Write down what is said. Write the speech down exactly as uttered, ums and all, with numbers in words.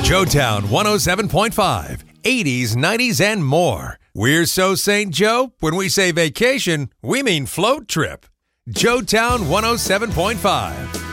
Joetown one oh seven point five, eighties, nineties, and more. We're so Saint Joe, when we say vacation, we mean float trip. Joetown one oh seven point five.